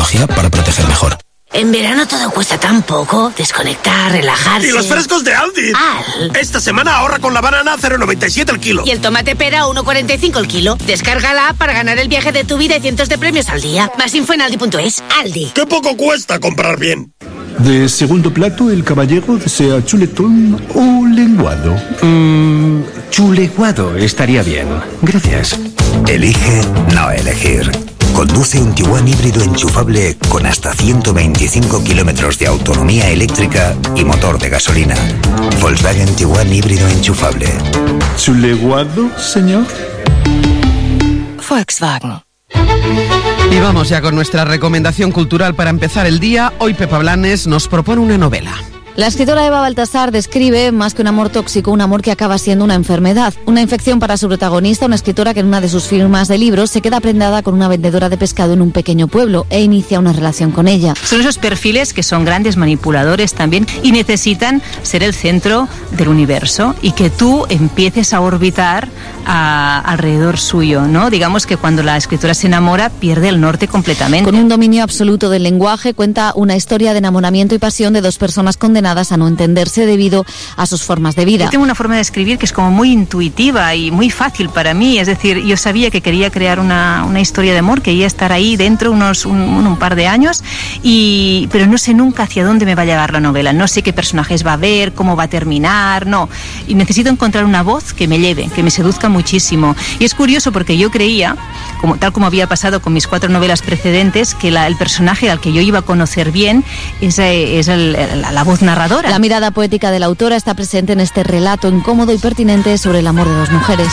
tecnología para proteger mejor. En verano todo cuesta tan poco. Desconectar, relajarse. ¡Y los frescos de Aldi! Esta semana ahorra con la banana a 0,97 el kilo. Y el tomate pera a 1,45 el kilo. Descarga la app para ganar el viaje de tu vida y cientos de premios al día. Más info en aldi.es. Aldi. ¡Qué poco cuesta comprar bien! De segundo plato, el caballero desea chuletón o lenguado. Chuleguado estaría bien. Gracias. Elige no elegir. Conduce un Tiguan híbrido enchufable con hasta 125 kilómetros de autonomía eléctrica y motor de gasolina. Volkswagen Tiguan híbrido enchufable. ¿Chuleguado, señor? Volkswagen. Y vamos ya con nuestra recomendación cultural para empezar el día. Hoy Pepa Blanes nos propone una novela. La escritora Eva Baltasar describe, más que un amor tóxico, un amor que acaba siendo una enfermedad. Una infección para su protagonista, una escritora que en una de sus firmas de libros se queda prendada con una vendedora de pescado en un pequeño pueblo e inicia una relación con ella. Son esos perfiles que son grandes manipuladores también y necesitan ser el centro del universo y que tú empieces a orbitar alrededor suyo, ¿no? Digamos que cuando la escritora se enamora pierde el norte completamente. Con un dominio absoluto del lenguaje, cuenta una historia de enamoramiento y pasión de dos personas condenadas a no entenderse debido a sus formas de vida. Yo tengo una forma de escribir que es como muy intuitiva y muy fácil para mí, es decir, yo sabía que quería crear una historia de amor, quería estar ahí dentro un par de años, pero no sé nunca hacia dónde me va a llevar la novela, no sé qué personajes va a haber, cómo va a terminar, no, y necesito encontrar una voz que me lleve, que me seduzca muchísimo. Y es curioso porque yo creía, tal como había pasado con mis 4 novelas precedentes, que el personaje al que yo iba a conocer bien es la voz narradora. La mirada poética de la autora está presente en este relato incómodo y pertinente sobre el amor de dos mujeres.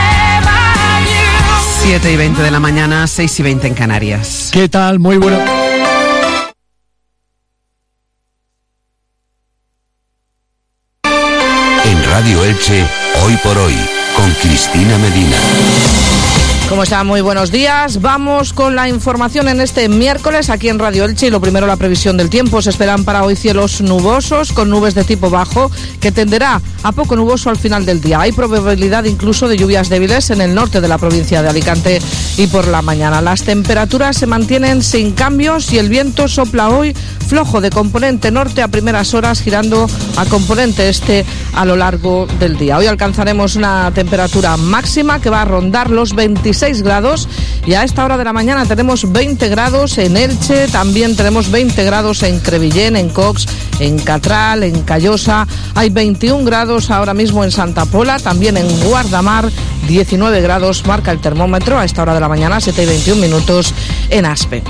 7:20 de la mañana, 6:20 en Canarias. ¿Qué tal? Muy bueno. En Radio Elche, Hoy por Hoy, con Cristina Medina. ¿Cómo están? Muy buenos días. Vamos con la información en este miércoles aquí en Radio Elche. Y lo primero, la previsión del tiempo. Se esperan para hoy cielos nubosos con nubes de tipo bajo que tenderá a poco nuboso al final del día. Hay probabilidad incluso de lluvias débiles en el norte de la provincia de Alicante y por la mañana. Las temperaturas se mantienen sin cambios y el viento sopla hoy flojo de componente norte a primeras horas, girando a componente este a lo largo del día. Hoy alcanzaremos una temperatura máxima que va a rondar los 26 grados y a esta hora de la mañana tenemos 20 grados en Elche, también tenemos 20 grados en Crevillén, en Cox, en Catral, en Callosa, hay 21 grados ahora mismo en Santa Pola, también en Guardamar, 19 grados marca el termómetro a esta hora de la mañana, 7:21 minutos en Aspe.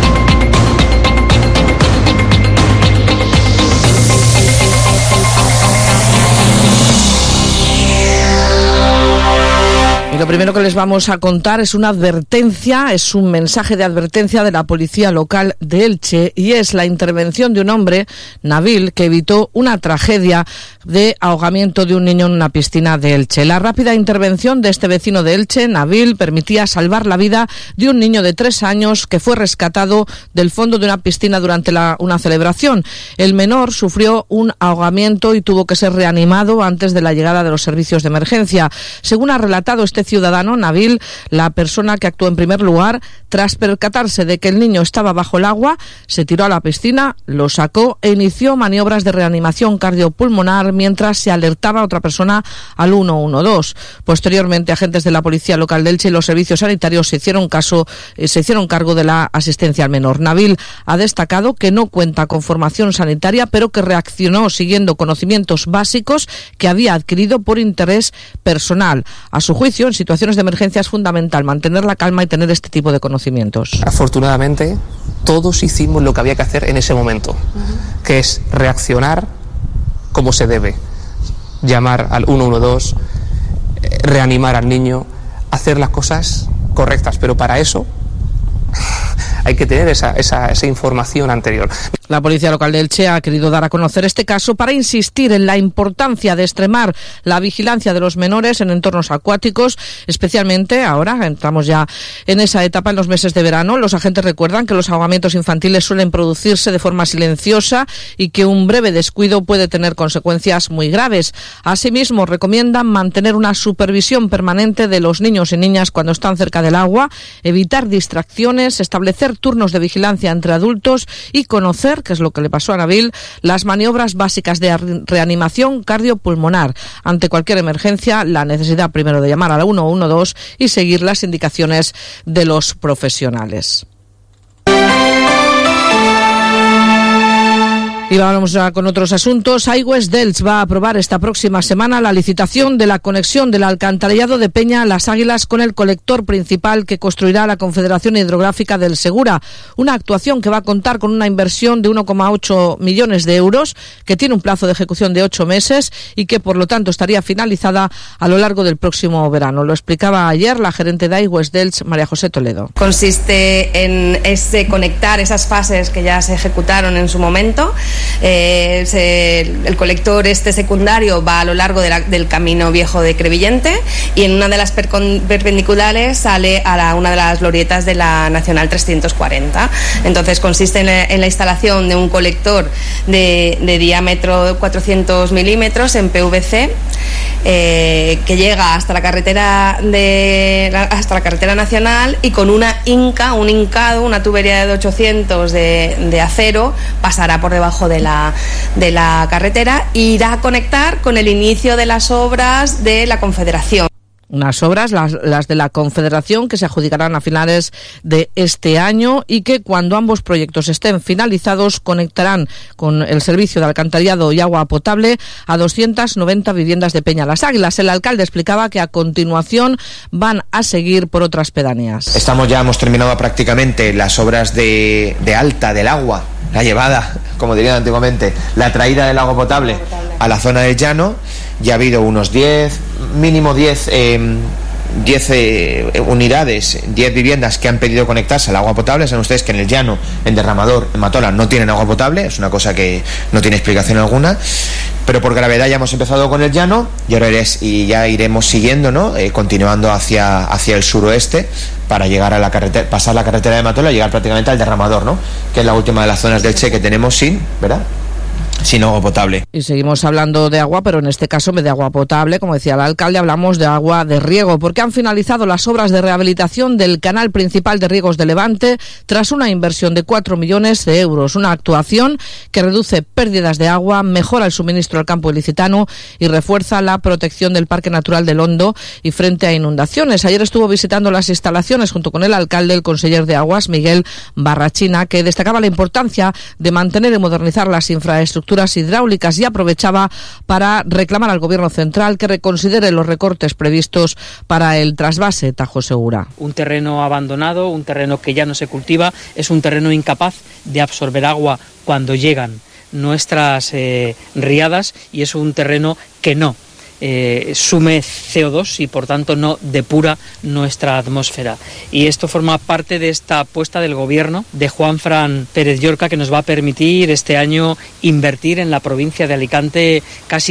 Lo primero que les vamos a contar es una advertencia, es un mensaje de advertencia de la policía local de Elche y es la intervención de un hombre, Nabil, que evitó una tragedia de ahogamiento de un niño en una piscina de Elche. La rápida intervención de este vecino de Elche, Nabil, permitía salvar la vida de un niño de 3 años que fue rescatado del fondo de una piscina durante una celebración. El menor sufrió un ahogamiento y tuvo que ser reanimado antes de la llegada de los servicios de emergencia. Según ha relatado este ciudadano, Nabil, la persona que actuó en primer lugar, tras percatarse de que el niño estaba bajo el agua, se tiró a la piscina, lo sacó e inició maniobras de reanimación cardiopulmonar mientras se alertaba a otra persona al 112. Posteriormente, agentes de la policía local de Elche y los servicios sanitarios se hicieron cargo de la asistencia al menor. Nabil ha destacado que no cuenta con formación sanitaria, pero que reaccionó siguiendo conocimientos básicos que había adquirido por interés personal. A su juicio, en situaciones de emergencia es fundamental mantener la calma y tener este tipo de conocimientos. Afortunadamente, todos hicimos lo que había que hacer en ese momento, que es reaccionar como se debe. Llamar al 112, reanimar al niño, hacer las cosas correctas, pero para eso hay que tener esa información anterior. La policía local de Elche ha querido dar a conocer este caso para insistir en la importancia de extremar la vigilancia de los menores en entornos acuáticos, especialmente ahora, entramos ya en esa etapa en los meses de verano. Los agentes recuerdan que los ahogamientos infantiles suelen producirse de forma silenciosa y que un breve descuido puede tener consecuencias muy graves. Asimismo, recomiendan mantener una supervisión permanente de los niños y niñas cuando están cerca del agua, evitar distracciones, establecer establecer turnos de vigilancia entre adultos y conocer, que es lo que le pasó a Nabil, las maniobras básicas de reanimación cardiopulmonar. Ante cualquier emergencia, la necesidad primero de llamar a la 112 y seguir las indicaciones de los profesionales. Y vamos con otros asuntos. Aigües d'Elx va a aprobar esta próxima semana la licitación de la conexión del alcantarillado de Peña Las Águilas con el colector principal que construirá la Confederación Hidrográfica del Segura. Una actuación que va a contar con una inversión de 1,8 millones de euros, que tiene un plazo de ejecución de 8 meses y que por lo tanto estaría finalizada a lo largo del próximo verano. Lo explicaba ayer la gerente de Aigües d'Elx, María José Toledo. Consiste en conectar esas fases que ya se ejecutaron en su momento. El colector secundario va a lo largo del camino viejo de Crevillente y en una de las perpendiculares sale a una de las glorietas de la Nacional 340. Entonces consiste en la instalación de un colector de diámetro 400 milímetros en PVC que llega hasta la carretera nacional y con un hincado, una tubería de 800 de acero pasará por debajo de la carretera e irá a conectar con el inicio de las obras de la Confederación. Unas obras, las de la Confederación, que se adjudicarán a finales de este año y que cuando ambos proyectos estén finalizados conectarán con el servicio de alcantarillado y agua potable a 290 viviendas de Peña Las Águilas. El alcalde explicaba que a continuación van a seguir por otras pedanías. Hemos terminado prácticamente las obras de alta del agua, la llevada, como dirían antiguamente, la traída del agua potable a la zona del llano. Ya ha habido unos 10 unidades, 10 viviendas que han pedido conectarse al agua potable. Saben ustedes que en el llano, en Derramador, en Matola, no tienen agua potable, es una cosa que no tiene explicación alguna, pero por gravedad ya hemos empezado con el llano y ahora ya iremos siguiendo, ¿no? Continuando hacia el suroeste para llegar a la carretera, pasar la carretera de Matola y llegar prácticamente al Derramador, ¿no? Que es la última de las zonas del Che que tenemos sin agua potable. Y seguimos hablando de agua, pero en este caso, en vez de agua potable, como decía el alcalde, hablamos de agua de riego, porque han finalizado las obras de rehabilitación del canal principal de riegos de Levante tras una inversión de 4 millones de euros. Una actuación que reduce pérdidas de agua, mejora el suministro al campo ilicitano y refuerza la protección del Parque Natural del Hondo y frente a inundaciones. Ayer estuvo visitando las instalaciones junto con el alcalde, el conseller de Aguas, Miguel Barrachina, que destacaba la importancia de mantener y modernizar las infraestructuras hidráulicas y aprovechaba para reclamar al Gobierno central que reconsidere los recortes previstos para el trasvase Tajo Segura. Un terreno abandonado, un terreno que ya no se cultiva, es un terreno incapaz de absorber agua cuando llegan nuestras riadas y es un terreno que no sume CO2 y por tanto no depura nuestra atmósfera. Y esto forma parte de esta apuesta del Gobierno de Juanfran Pérez Llorca, que nos va a permitir este año invertir en la provincia de Alicante casi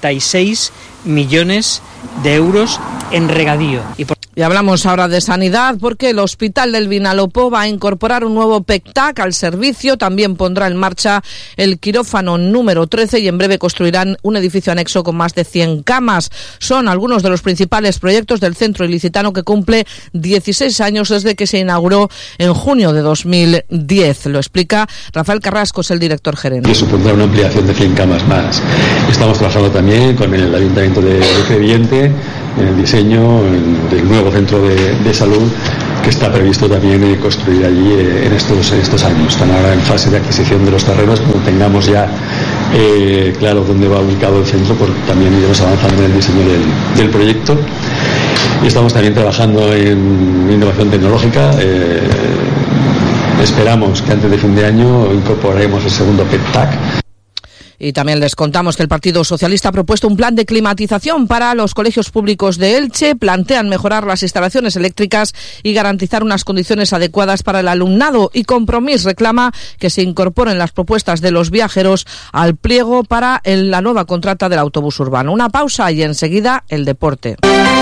36 millones de euros en regadío. Y hablamos ahora de sanidad porque el Hospital del Vinalopó va a incorporar un nuevo PECTAC al servicio. También pondrá en marcha el quirófano número 13 y en breve construirán un edificio anexo con más de 100 camas. Son algunos de los principales proyectos del centro ilicitano que cumple 16 años desde que se inauguró en junio de 2010. Lo explica Rafael Carrasco, es el director gerente. Y supondrá una ampliación de 100 camas más. Estamos trabajando también con el Ayuntamiento de Crevillente en el diseño del nuevo centro de salud que está previsto también construir allí en estos años. Están ahora en fase de adquisición de los terrenos. Cuando tengamos ya claro dónde va ubicado el centro, pues también iremos avanzando en el diseño del proyecto. Y estamos también trabajando en innovación tecnológica. Esperamos que antes de fin de año incorporaremos el segundo PECTAC. Y también les contamos que el Partido Socialista ha propuesto un plan de climatización para los colegios públicos de Elche. Plantean mejorar las instalaciones eléctricas y garantizar unas condiciones adecuadas para el alumnado. Y Compromís reclama que se incorporen las propuestas de los viajeros al pliego para la nueva contrata del autobús urbano. Una pausa y enseguida el deporte.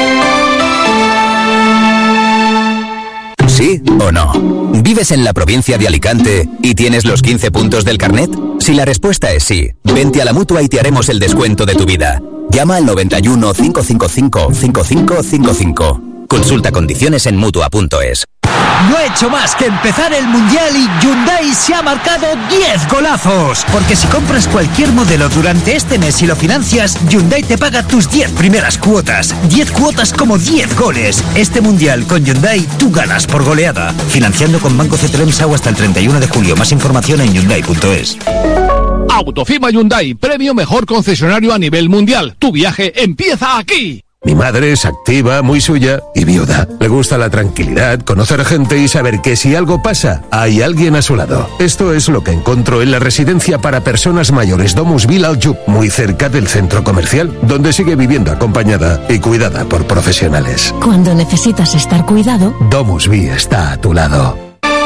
¿Sí o no? ¿Vives en la provincia de Alicante y tienes los 15 puntos del carnet? Si la respuesta es sí, vente a la Mutua y te haremos el descuento de tu vida. Llama al 91 555 5555. Consulta condiciones en Mutua.es. No ha hecho más que empezar el Mundial y Hyundai se ha marcado 10 golazos. Porque si compras cualquier modelo durante este mes y lo financias, Hyundai te paga tus 10 primeras cuotas. 10 cuotas como 10 goles. Este Mundial con Hyundai tú ganas por goleada. Financiando con Banco CTLM SAU hasta el 31 de julio. Más información en Hyundai.es. Autofima Hyundai, premio mejor concesionario a nivel mundial. Tu viaje empieza aquí. Mi madre es activa, muy suya y viuda. Le gusta la tranquilidad, conocer gente y saber que si algo pasa, hay alguien a su lado. Esto es lo que encontró en la residencia para personas mayores Domusville Aljub, muy cerca del centro comercial, donde sigue viviendo acompañada y cuidada por profesionales. Cuando necesitas estar cuidado, Domusville está a tu lado.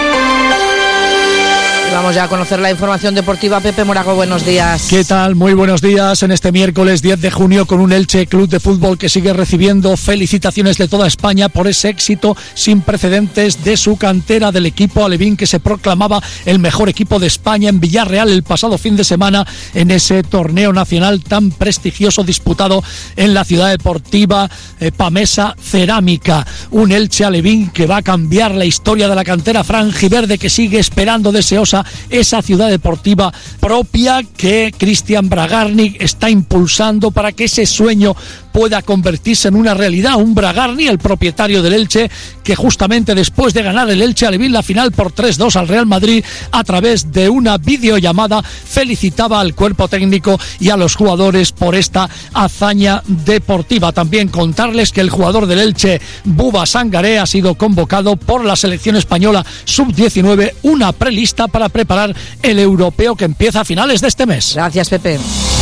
Vamos ya a conocer la información deportiva. Pepe Morago, buenos días. ¿Qué tal? Muy buenos días. En este miércoles 10 de junio con un Elche Club de Fútbol que sigue recibiendo felicitaciones de toda España por ese éxito sin precedentes de su cantera, del equipo alevín que se proclamaba el mejor equipo de España en Villarreal el pasado fin de semana en ese torneo nacional tan prestigioso disputado en la ciudad deportiva Pamesa Cerámica. Un Elche alevín que va a cambiar la historia de la cantera franjiverde, que sigue esperando deseosa esa ciudad deportiva propia que Cristian Bragarni está impulsando para que ese sueño pueda convertirse en una realidad. Un Bragarni, el propietario del Elche, que justamente después de ganar el Elche Alevín la final por 3-2 al Real Madrid, a través de una videollamada felicitaba al cuerpo técnico y a los jugadores por esta hazaña deportiva. También contarles que el jugador del Elche, Buba Sangaré, ha sido convocado por la selección española sub-19, una prelista para preparar el europeo que empieza a finales de este mes. Gracias, Pepe.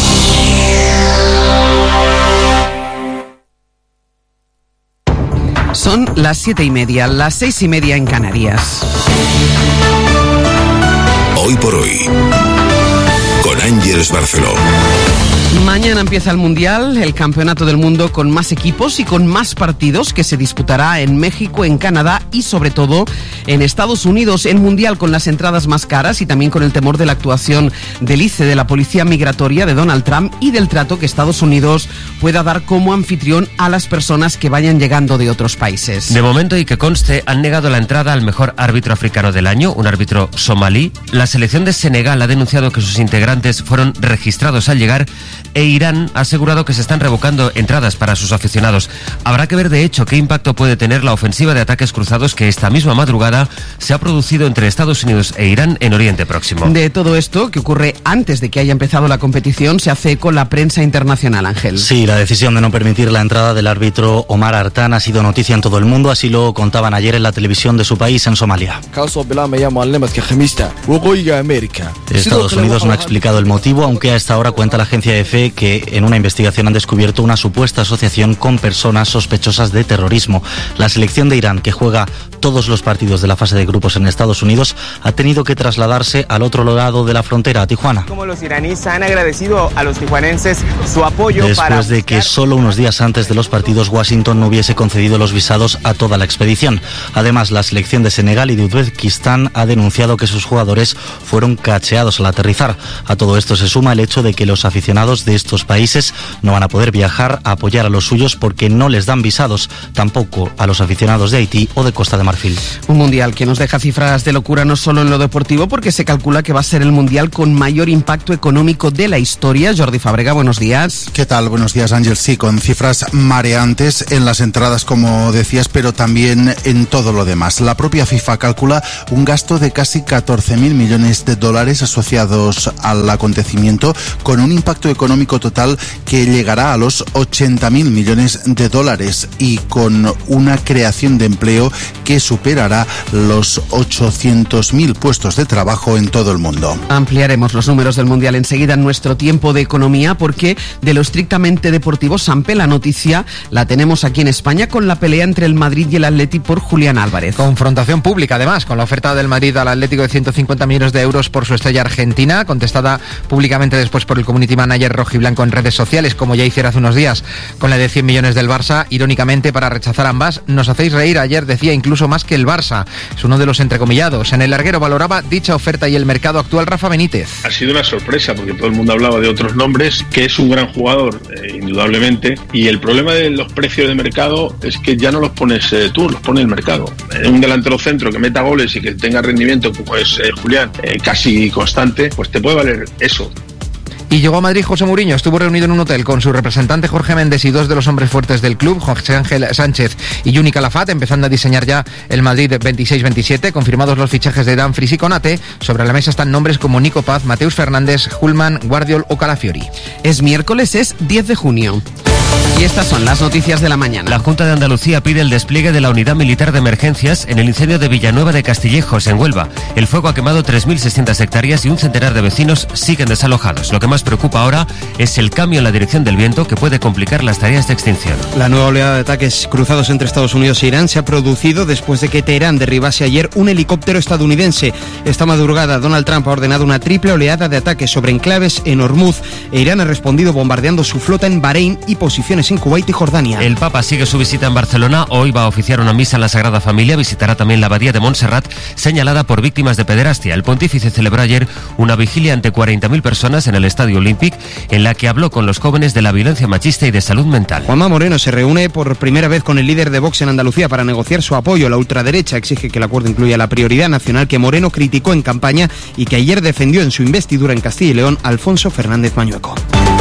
Son las 7:30, las 6:30 en Canarias. Hoy por hoy, con Ángeles Barceló. Mañana empieza el Mundial, el campeonato del mundo con más equipos y con más partidos, que se disputará en México, en Canadá y sobre todo en Estados Unidos. El Mundial con las entradas más caras y también con el temor de la actuación del ICE, de la policía migratoria de Donald Trump, y del trato que Estados Unidos pueda dar como anfitrión a las personas que vayan llegando de otros países. De momento, y que conste, han negado la entrada al mejor árbitro africano del año, un árbitro somalí. La selección de Senegal ha denunciado que sus integrantes fueron registrados al llegar, e Irán ha asegurado que se están revocando entradas para sus aficionados. Habrá que ver, de hecho, qué impacto puede tener la ofensiva de ataques cruzados que esta misma madrugada se ha producido entre Estados Unidos e Irán en Oriente Próximo. De todo esto, que ocurre antes de que haya empezado la competición, se hace con la prensa internacional, Ángel. Sí, la decisión de no permitir la entrada del árbitro Omar Artan ha sido noticia en todo el mundo, así lo contaban ayer en la televisión de su país, en Somalia. Estados Unidos no ha explicado el motivo, aunque a esta hora cuenta la agencia EFE que en una investigación han descubierto una supuesta asociación con personas sospechosas de terrorismo. La selección de Irán, que juega todos los partidos de la fase de grupos en Estados Unidos, ha tenido que trasladarse al otro lado de la frontera, a Tijuana. Como los iraníes han agradecido a los tijuanenses su apoyo después de que solo unos días antes de los partidos Washington no hubiese concedido los visados a toda la expedición. Además, la selección de Senegal y de Uzbekistán ha denunciado que sus jugadores fueron cacheados al aterrizar. A todo esto se suma el hecho de que los aficionados de estos países no van a poder viajar a apoyar a los suyos porque no les dan visados, tampoco a los aficionados de Haití o de Costa de Marfil. Un mundial que nos deja cifras de locura no solo en lo deportivo, porque se calcula que va a ser el mundial con mayor impacto económico de la historia. Jordi Fábrega, buenos días. ¿Qué tal? Buenos días, Ángel. Sí, con cifras mareantes en las entradas, como decías, pero también en todo lo demás. La propia FIFA calcula un gasto de casi 14.000 millones de dólares asociados al acontecimiento, con un impacto económico total que llegará a los 80.000 millones de dólares y con una creación de empleo que superará los 800.000 puestos de trabajo en todo el mundo. Ampliaremos los números del Mundial enseguida en nuestro tiempo de economía, porque de lo estrictamente deportivo, Sampe, la noticia la tenemos aquí en España con la pelea entre el Madrid y el Atleti por Julián Álvarez. Confrontación pública, además, con la oferta del Madrid al Atlético de 150 millones de euros por su estrella argentina, contestada públicamente después por el community manager rojiblanco en redes sociales, como ya hiciera hace unos días con la de 100 millones del Barça, irónicamente para rechazar ambas. Nos hacéis reír, ayer decía incluso más que el Barça. Es uno de los entrecomillados. En el larguero valoraba dicha oferta y el mercado actual Rafa Benítez. Ha sido una sorpresa porque todo el mundo hablaba de otros nombres, que es un gran jugador, indudablemente, y el problema de los precios de mercado es que ya no los pones tú, los pone el mercado. Un delantero centro que meta goles y que tenga rendimiento como es Julián, casi constante, pues te puede valer eso. Y llegó a Madrid José Mourinho, estuvo reunido en un hotel con su representante Jorge Méndez y dos de los hombres fuertes del club, José Ángel Sánchez y Juni Calafat, empezando a diseñar ya el Madrid 26-27, confirmados los fichajes de Dumfries y Konate. Sobre la mesa están nombres como Nico Paz, Mateus Fernández, Hulman, Guardiol o Calafiori. Es miércoles, es 10 de junio. Y estas son las noticias de la mañana. La Junta de Andalucía pide el despliegue de la Unidad Militar de Emergencias en el incendio de Villanueva de Castillejos, en Huelva. El fuego ha quemado 3.600 hectáreas y un centenar de vecinos siguen desalojados. Lo que más preocupa ahora es el cambio en la dirección del viento, que puede complicar las tareas de extinción. La nueva oleada de ataques cruzados entre Estados Unidos e Irán se ha producido después de que Teherán derribase ayer un helicóptero estadounidense. Esta madrugada Donald Trump ha ordenado una triple oleada de ataques sobre enclaves en Hormuz e Irán ha respondido bombardeando su flota en Bahrein y posiciones en Kuwait y Jordania. El Papa sigue su visita en Barcelona. Hoy va a oficiar una misa en la Sagrada Familia. Visitará también la abadía de Montserrat, señalada por víctimas de pederastia. El pontífice celebró ayer una vigilia ante 40.000 personas en el Estadio Olímpic, en la que habló con los jóvenes de la violencia machista y de salud mental. Juanma Moreno se reúne por primera vez con el líder de Vox en Andalucía para negociar su apoyo. La ultraderecha exige que el acuerdo incluya la prioridad nacional que Moreno criticó en campaña y que ayer defendió en su investidura en Castilla y León Alfonso Fernández Mañueco.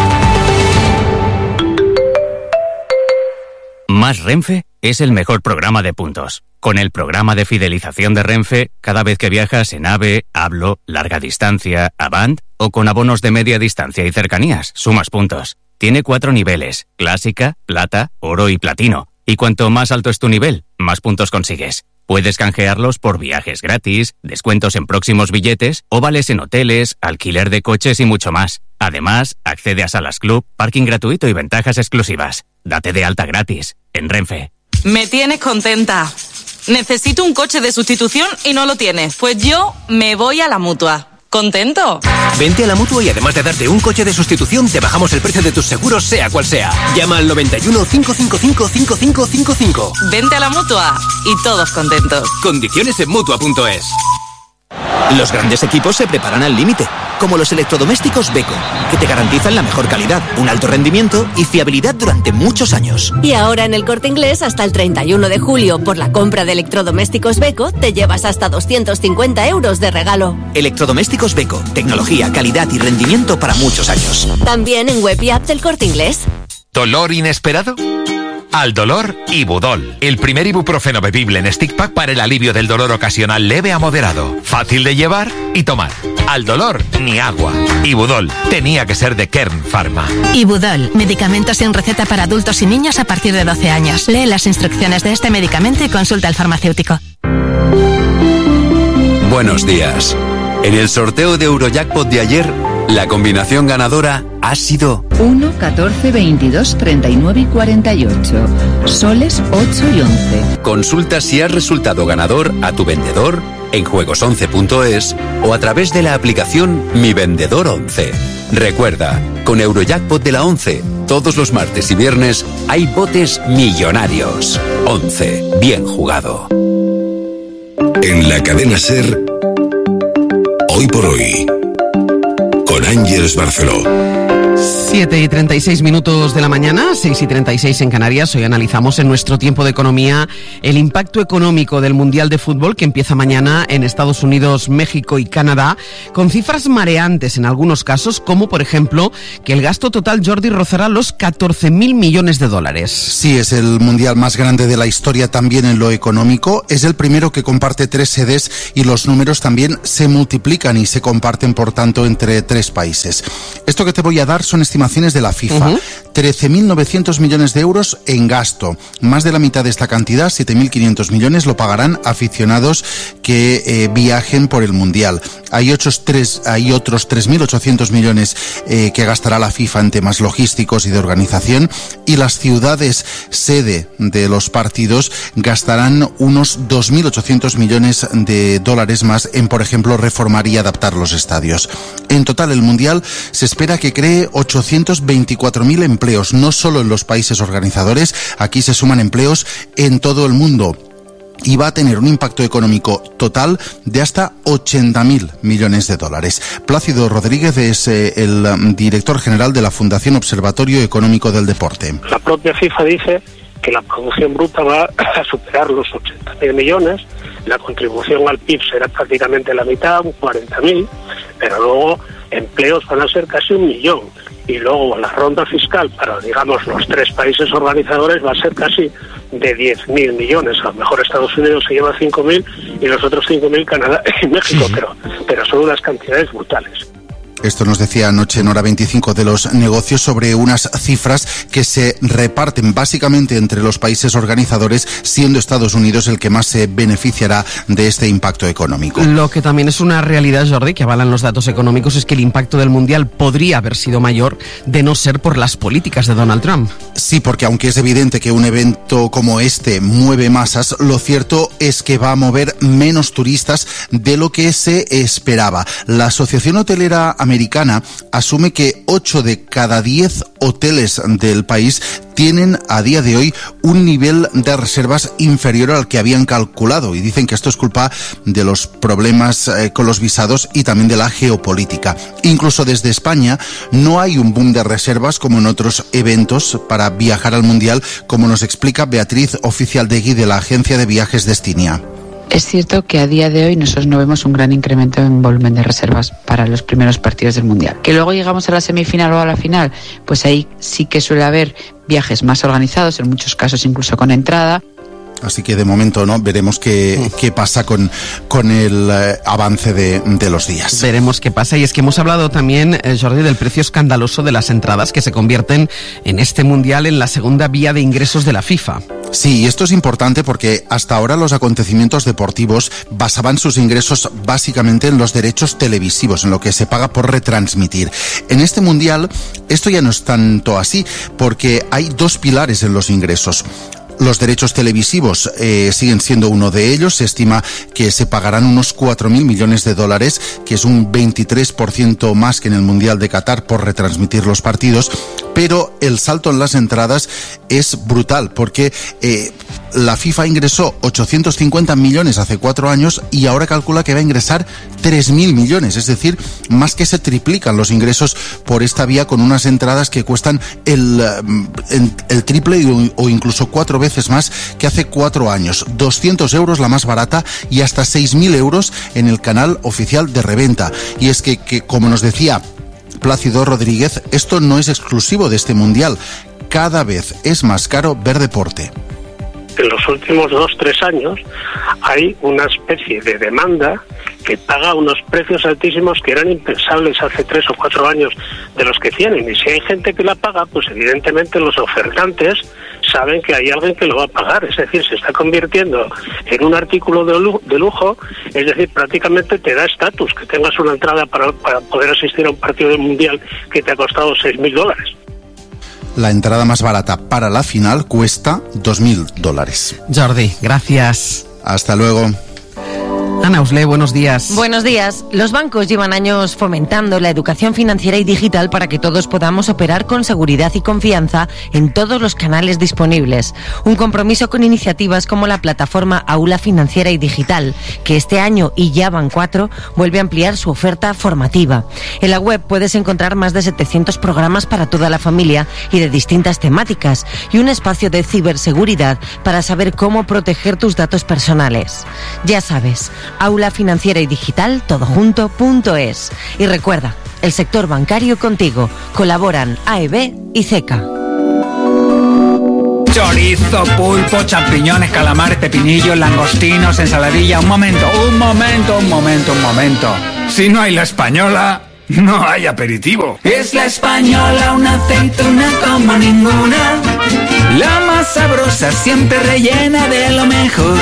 Más Renfe es el mejor programa de puntos. Con el programa de fidelización de Renfe, cada vez que viajas en AVE, Hablo, Larga Distancia, Avant o con abonos de media distancia y cercanías, sumas puntos. Tiene 4 niveles: Clásica, Plata, Oro y Platino. Y cuanto más alto es tu nivel, más puntos consigues. Puedes canjearlos por viajes gratis, descuentos en próximos billetes o vales en hoteles, alquiler de coches y mucho más. Además, accede a salas club, parking gratuito y ventajas exclusivas. Date de alta gratis en Renfe. Me tienes contenta. Necesito un coche de sustitución y no lo tienes. Pues yo me voy a la Mutua. ¿Contento? Vente a la Mutua y además de darte un coche de sustitución, te bajamos el precio de tus seguros, sea cual sea. Llama al 91 555 5555. Vente a la Mutua y todos contentos. Condiciones en Mutua.es. Los grandes equipos se preparan al límite, como los electrodomésticos Beko, que te garantizan la mejor calidad, un alto rendimiento y fiabilidad durante muchos años. Y ahora en el Corte Inglés, hasta el 31 de julio, por la compra de electrodomésticos Beko, te llevas hasta 250 euros de regalo. Electrodomésticos Beko, tecnología, calidad y rendimiento para muchos años. También en web y app del Corte Inglés. ¿Dolor inesperado? Al dolor, Ibudol, el primer ibuprofeno bebible en stick pack para el alivio del dolor ocasional leve a moderado. Fácil de llevar y tomar. Al dolor, ni agua. Ibudol, tenía que ser de Kern Pharma. Ibudol, medicamento sin receta para adultos y niños a partir de 12 años. Lee las instrucciones de este medicamento y consulta al farmacéutico. Buenos días. En el sorteo de Eurojackpot de ayer, la combinación ganadora ha sido 1, 14, 22, 39 y 48. Soles 8 y 11. Consulta si has resultado ganador a tu vendedor en juegos11.es o a través de la aplicación Mi Vendedor 11. Recuerda, con Eurojackpot de la 11, todos los martes y viernes hay botes millonarios. 11. Bien jugado. En la cadena SER, Hoy por Hoy, con Ángeles Barceló. 7:36 de la mañana, 6:36 en Canarias. Hoy analizamos en nuestro tiempo de economía el impacto económico del Mundial de Fútbol que empieza mañana en Estados Unidos, México y Canadá, con cifras mareantes en algunos casos, como por ejemplo que el gasto total, Jordi, rozará los 14.000 millones de dólares. Sí, es el Mundial más grande de la historia también en lo económico. Es el primero que comparte 3 sedes y los números también se multiplican y se comparten, por tanto, entre 3 países. Esto que te voy a dar son estimaciones de la FIFA. 13.900 millones de euros en gasto. Más de la mitad de esta cantidad, 7.500 millones, lo pagarán aficionados que viajen por el Mundial. Hay otros 3.800 millones que gastará la FIFA en temas logísticos y de organización, y las ciudades sede de los partidos gastarán unos 2.800 millones de dólares más en, por ejemplo, reformar y adaptar los estadios. En total, el Mundial se espera que cree 824.000 empleos, no solo en los países organizadores, aquí se suman empleos en todo el mundo. Y va a tener un impacto económico total de hasta 80.000 millones de dólares. Plácido Rodríguez es el director general de la Fundación Observatorio Económico del Deporte. La propia FIFA dice que la producción bruta va a superar los 80.000 millones, la contribución al PIB será prácticamente la mitad, 40.000, pero luego empleos van a ser casi 1 millón. Y luego la ronda fiscal para, digamos, los 3 países organizadores va a ser casi de 10.000 millones. A lo mejor Estados Unidos se lleva 5.000 y los otros 5.000 Canadá y México, pero son unas cantidades brutales. Esto nos decía anoche en Hora 25 de los negocios sobre unas cifras que se reparten básicamente entre los países organizadores, siendo Estados Unidos el que más se beneficiará de este impacto económico. Lo que también es una realidad, Jordi, que avalan los datos económicos, es que el impacto del Mundial podría haber sido mayor de no ser por las políticas de Donald Trump. Sí, porque aunque es evidente que un evento como este mueve masas, lo cierto es que va a mover menos turistas de lo que se esperaba. La Asociación Hotelera Americana asume que 8 de cada 10 hoteles del país tienen a día de hoy un nivel de reservas inferior al que habían calculado, y dicen que esto es culpa de los problemas con los visados y también de la geopolítica. Incluso desde España no hay un boom de reservas como en otros eventos para viajar al Mundial, como nos explica Beatriz Oficialdegui de la agencia de viajes Destinia. Es cierto que a día de hoy nosotros no vemos un gran incremento en volumen de reservas para los primeros partidos del Mundial. Que luego llegamos a la semifinal o a la final, pues ahí sí que suele haber viajes más organizados, en muchos casos incluso con entrada. Así que de momento no veremos qué pasa con el avance de los días. Veremos qué pasa. Y es que hemos hablado también, Jordi, del precio escandaloso de las entradas que se convierten en este Mundial en la segunda vía de ingresos de la FIFA. Sí, y esto es importante porque hasta ahora los acontecimientos deportivos basaban sus ingresos básicamente en los derechos televisivos, en lo que se paga por retransmitir. En este Mundial esto ya no es tanto así, porque hay 2 pilares en los ingresos. Los derechos televisivos siguen siendo uno de ellos. Se estima que se pagarán unos 4.000 millones de dólares, que es un 23% más que en el Mundial de Qatar por retransmitir los partidos. Pero el salto en las entradas es brutal, porque la FIFA ingresó 850 millones hace 4 años y ahora calcula que va a ingresar 3.000 millones. Es decir, más que se triplican los ingresos por esta vía, con unas entradas que cuestan el triple o incluso 4 veces más que hace 4 años. 200 euros la más barata y hasta 6.000 euros en el canal oficial de reventa. Y es que como nos decía Plácido Rodríguez, esto no es exclusivo de este Mundial. Cada vez es más caro ver deporte. En los últimos 2-3 años hay una especie de demanda que paga unos precios altísimos que eran impensables hace 3 o 4 años de los que tienen. Y si hay gente que la paga, pues evidentemente los ofertantes saben que hay alguien que lo va a pagar. Es decir, se está convirtiendo en un artículo de lujo, es decir, prácticamente te da estatus que tengas una entrada para poder asistir a un partido del Mundial que te ha costado $6.000. La entrada más barata para la final cuesta $2.000. Jordi, gracias. Hasta luego. Ana Uslé, buenos días. Buenos días. Los bancos llevan años fomentando la educación financiera y digital para que todos podamos operar con seguridad y confianza en todos los canales disponibles. Un compromiso con iniciativas como la plataforma Aula Financiera y Digital, que este año, y ya van 4, vuelve a ampliar su oferta formativa. En la web puedes encontrar más de 700 programas para toda la familia y de distintas temáticas, y un espacio de ciberseguridad para saber cómo proteger tus datos personales. Ya sabes, Aula Financiera y Digital, todojunto.es. Y recuerda, el sector bancario contigo. Colaboran AEB y CECA. Chorizo, pulpo, champiñones, calamares, pepinillos, langostinos, ensaladilla. Un momento. Si no hay la española, no hay aperitivo. Es la española, una aceituna como ninguna. La más sabrosa, siempre rellena de lo mejor.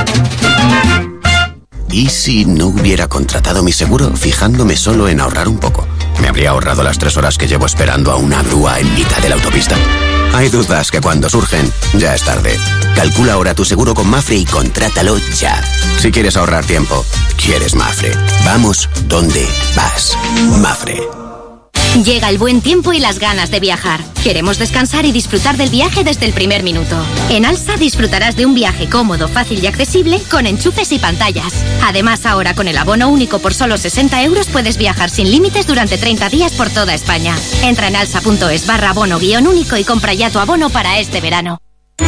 ¿Y si no hubiera contratado mi seguro fijándome solo en ahorrar un poco? ¿Me habría ahorrado las 3 horas que llevo esperando a una grúa en mitad de la autopista? Hay dudas que cuando surgen, ya es tarde. Calcula ahora tu seguro con Mafre y contrátalo ya. Si quieres ahorrar tiempo, quieres Mafre. Vamos donde vas. Mafre. Llega el buen tiempo y las ganas de viajar. Queremos descansar y disfrutar del viaje desde el primer minuto. En Alsa disfrutarás de un viaje cómodo, fácil y accesible con enchufes y pantallas. Además, ahora con el abono único por solo 60 euros puedes viajar sin límites durante 30 días por toda España. Entra en alsa.es/abono-único y compra ya tu abono para este verano.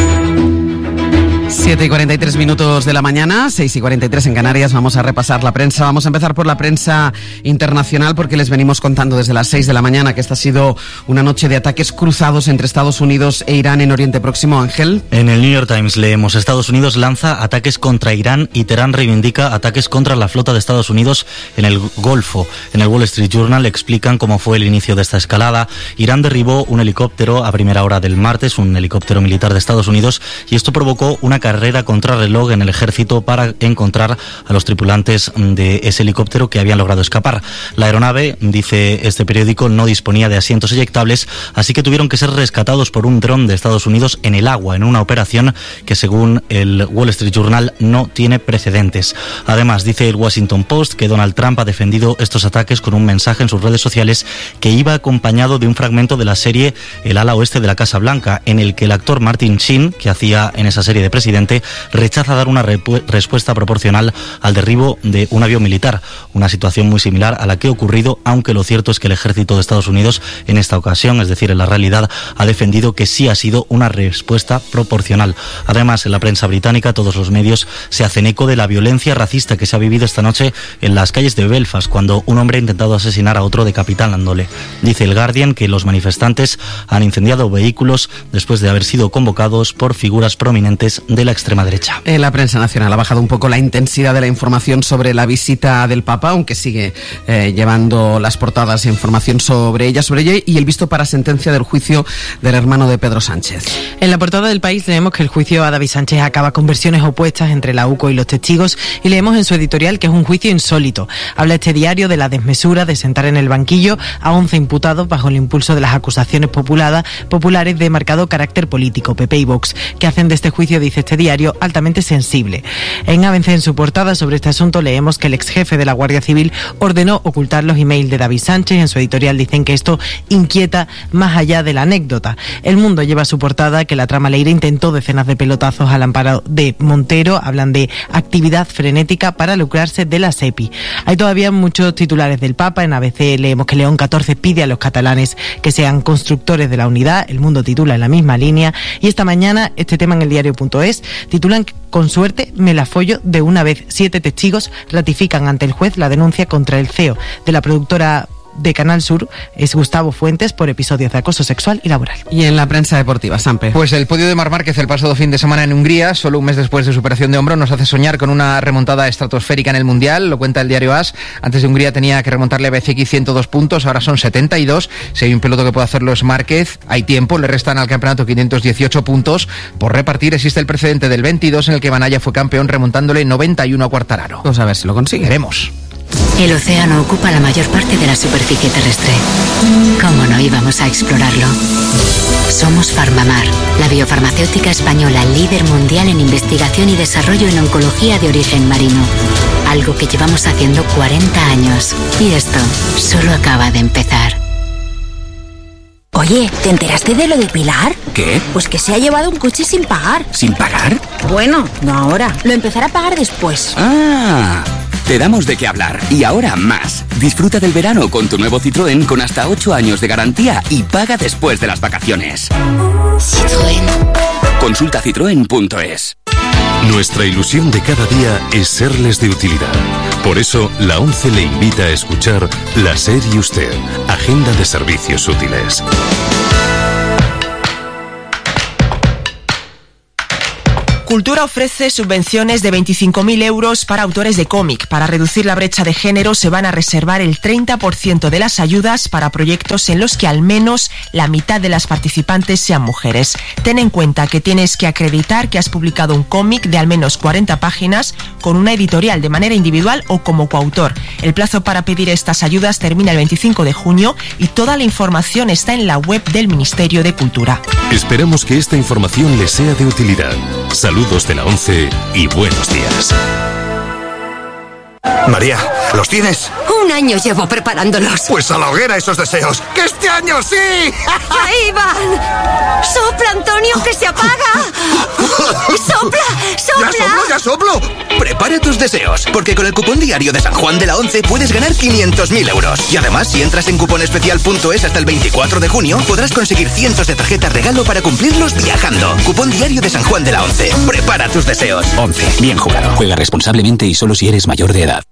7:43 de la mañana, 6:43 en Canarias. Vamos a repasar la prensa. Vamos a empezar por la prensa internacional porque les venimos contando desde las 6 de la mañana que esta ha sido una noche de ataques cruzados entre Estados Unidos e Irán en Oriente Próximo. Ángel. En el New York Times leemos: Estados Unidos lanza ataques contra Irán y Teherán reivindica ataques contra la flota de Estados Unidos en el Golfo. En el Wall Street Journal explican cómo fue el inicio de esta escalada. Irán derribó un helicóptero a primera hora del martes, un helicóptero militar de Estados Unidos, y esto provocó una carrera contrarreloj en el ejército para encontrar a los tripulantes de ese helicóptero que habían logrado escapar. La aeronave, dice este periódico, no disponía de asientos eyectables, así que tuvieron que ser rescatados por un dron de Estados Unidos en el agua, en una operación que, según el Wall Street Journal, no tiene precedentes. Además, dice el Washington Post que Donald Trump ha defendido estos ataques con un mensaje en sus redes sociales que iba acompañado de un fragmento de la serie El ala oeste de la Casa Blanca, en el que el actor Martin Sheen, que hacía en esa serie de presidente, rechaza dar una respuesta proporcional al derribo de un avión militar, una situación muy similar a la que ha ocurrido, aunque lo cierto es que el ejército de Estados Unidos en esta ocasión, es decir, en la realidad, ha defendido que sí ha sido una respuesta proporcional. Además, en la prensa británica todos los medios se hacen eco de la violencia racista que se ha vivido esta noche en las calles de Belfast, cuando un hombre ha intentado asesinar a otro decapitándole. Dice el Guardian que los manifestantes han incendiado vehículos después de haber sido convocados por figuras prominentes de la extrema derecha. En la prensa nacional ha bajado un poco la intensidad de la información sobre la visita del Papa, aunque sigue llevando las portadas e información sobre ella y el visto para sentencia del juicio del hermano de Pedro Sánchez. En la portada del País leemos que el juicio a David Sánchez acaba con versiones opuestas entre la UCO y los testigos, y leemos en su editorial que es un juicio insólito. Habla este diario de la desmesura de sentar en el banquillo a 11 imputados bajo el impulso de las acusaciones populares de marcado carácter político, PP y Vox, que hacen de este juicio, dice este diario, altamente sensible. En ABC, en su portada sobre este asunto, leemos que el ex jefe de la Guardia Civil ordenó ocultar los emails de David Sánchez. En su editorial dicen que esto inquieta más allá de la anécdota. El Mundo lleva a su portada que la trama Leire intentó decenas de pelotazos al amparo de Montero. Hablan de actividad frenética para lucrarse de la SEPI. Hay todavía muchos titulares del Papa. En ABC leemos que León XIV pide a los catalanes que sean constructores de la unidad. El Mundo titula en la misma línea. Y esta mañana, este tema en el diario.es, titulan: con suerte me la follo de una vez. 7 testigos ratifican ante el juez la denuncia contra el CEO de la productora de Canal Sur, es Gustavo Fuentes, por episodios de acoso sexual y laboral. Y en la prensa deportiva, Sampe. Pues el podio de Marc Márquez el pasado fin de semana en Hungría, solo un mes después de su operación de hombro, nos hace soñar con una remontada estratosférica en el Mundial. Lo cuenta el diario AS. Antes de Hungría tenía que remontarle a BCX 102 puntos, ahora son 72. Si hay un piloto que puede hacerlo es Márquez. Hay tiempo, le restan al campeonato 518 puntos por repartir. Existe el precedente del 22 en el que Banaya fue campeón remontándole 91 a Quartararo. Vamos a ver si lo consigue. Veremos. El océano ocupa la mayor parte de la superficie terrestre. ¿Cómo no íbamos a explorarlo? Somos Farmamar, la biofarmacéutica española líder mundial en investigación y desarrollo en oncología de origen marino. Algo que llevamos haciendo 40 años. Y esto solo acaba de empezar. Oye, ¿te enteraste de lo de Pilar? ¿Qué? Pues que se ha llevado un coche sin pagar. ¿Sin pagar? Bueno, no ahora. Lo empezará a pagar después. ¡Ah! Te damos de qué hablar. Y ahora más. Disfruta del verano con tu nuevo Citroën con hasta 8 años de garantía y paga después de las vacaciones. Citroën. Consulta citroen.es. Nuestra ilusión de cada día es serles de utilidad. Por eso, la ONCE le invita a escuchar La SER y Usted, Agenda de Servicios Útiles. Cultura ofrece subvenciones de 25.000 euros para autores de cómic. Para reducir la brecha de género se van a reservar el 30% de las ayudas para proyectos en los que al menos la mitad de las participantes sean mujeres. Ten en cuenta que tienes que acreditar que has publicado un cómic de al menos 40 páginas con una editorial de manera individual o como coautor. El plazo para pedir estas ayudas termina el 25 de junio y toda la información está en la web del Ministerio de Cultura. Esperamos que esta información les sea de utilidad. Saludos de la 11 y buenos días. María, ¿los tienes? Un año llevo preparándolos. Pues a la hoguera esos deseos. ¡Que este año sí! ¡Ahí van! ¡Sopla, Antonio, que se apaga! ¡Sopla, sopla! ¡Ya soplo! Prepara tus deseos, porque con el cupón diario de San Juan de la 11 puedes ganar 500.000 euros. Y además, si entras en cuponespecial.es hasta el 24 de junio, podrás conseguir cientos de tarjetas regalo para cumplirlos viajando. Cupón diario de San Juan de la 11. Prepara tus deseos. 11. Bien jugado. Juega responsablemente y solo si eres mayor de edad.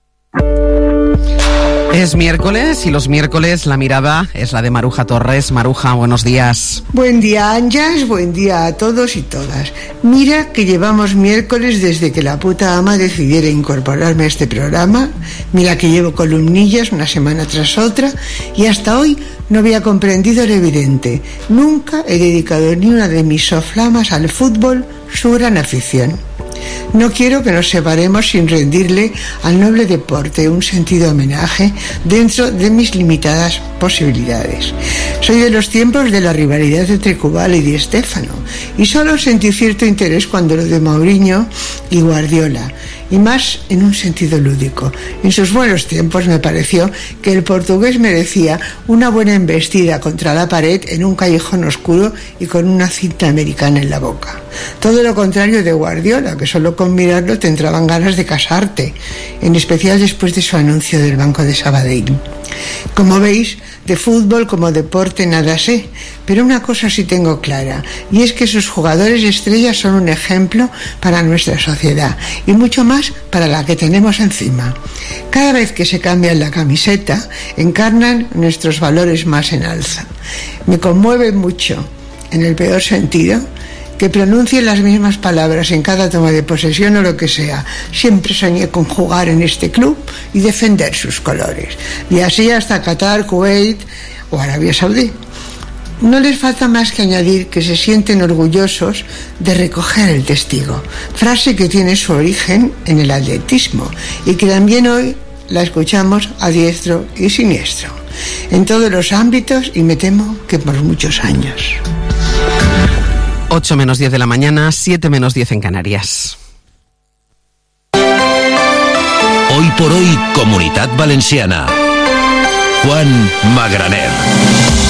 Es miércoles y los miércoles la mirada es la de Maruja Torres. Maruja, buenos días. Buen día, Anjas, buen día a todos y todas. Mira que llevamos miércoles desde que la puta ama decidiera incorporarme a este programa. Mira que llevo columnillas una semana tras otra y hasta hoy no había comprendido lo evidente. Nunca he dedicado ni una de mis soflamas al fútbol, su gran afición. No quiero que nos separemos sin rendirle al noble deporte un sentido homenaje dentro de mis limitadas posibilidades. Soy de los tiempos de la rivalidad entre Kubala y Di Stéfano y solo sentí cierto interés cuando lo de Mourinho y Guardiola, y más en un sentido lúdico. En sus buenos tiempos me pareció que el portugués merecía una buena embestida contra la pared en un callejón oscuro y con una cinta americana en la boca. Todo lo contrario de Guardiola, que solo con mirarlo te entraban ganas de casarte, en especial después de su anuncio del Banco de Sabadell. Como veis, de fútbol como deporte nada sé, pero una cosa sí tengo clara, y es que sus jugadores estrellas son un ejemplo para nuestra sociedad y mucho más para la que tenemos encima. Cada vez que se cambian la camiseta, encarnan nuestros valores más en alza. Me conmueve mucho, en el peor sentido, que pronuncien las mismas palabras en cada toma de posesión o lo que sea. Siempre soñé con jugar en este club y defender sus colores. Y así hasta Qatar, Kuwait o Arabia Saudí. No les falta más que añadir que se sienten orgullosos de recoger el testigo, frase que tiene su origen en el atletismo y que también hoy la escuchamos a diestro y siniestro, en todos los ámbitos y me temo que por muchos años. 8 menos 10 de la mañana, 7 menos 10 en Canarias. Hoy por hoy, Comunitat Valenciana. Juan Magraner.